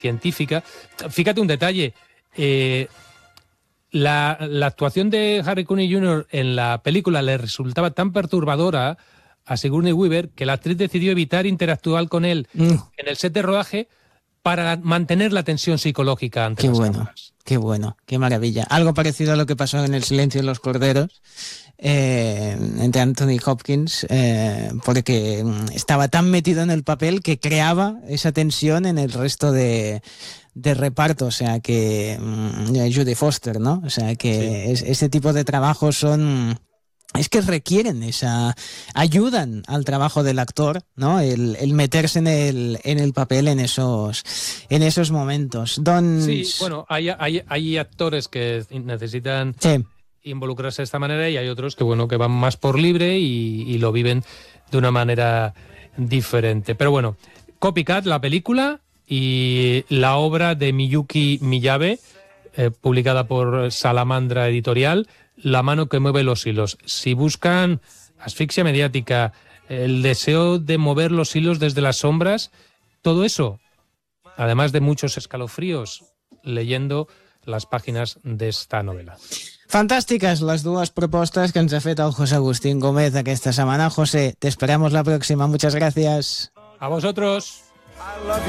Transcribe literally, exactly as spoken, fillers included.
científica. Fíjate un detalle, eh, la, la actuación de Harry Connick junior en la película le resultaba tan perturbadora a Sigourney Weaver que la actriz decidió evitar interactuar con él mm. en el set de rodaje para mantener la tensión psicológica ante qué las bueno, cámaras. Qué bueno, qué maravilla. Algo parecido a lo que pasó en El silencio de los corderos, eh, entre Anthony Hopkins, eh, porque estaba tan metido en el papel que creaba esa tensión en el resto de, de reparto, o sea que eh, Jodie Foster, ¿no? O sea que sí. es, ese tipo de trabajos son... Es que requieren esa... ayudan al trabajo del actor, ¿no? El, el meterse en el, en el papel en esos, en esos momentos. Don... Sí, bueno, hay, hay, hay actores que necesitan sí. involucrarse de esta manera y hay otros que, bueno, que van más por libre y, y lo viven de una manera diferente. Pero bueno, Copycat, la película y la obra de Miyuki Miyabe, eh, publicada por Salamandra Editorial, La mano que mueve los hilos. Si buscan asfixia mediática, el deseo de mover los hilos desde las sombras, todo eso, además de muchos escalofríos, leyendo las páginas de esta novela. Fantàstiques les dues propostes que ens ha fet el José Agustín Gómez aquesta setmana. José, te esperamos la próxima. Muchas gracias. A vosotros.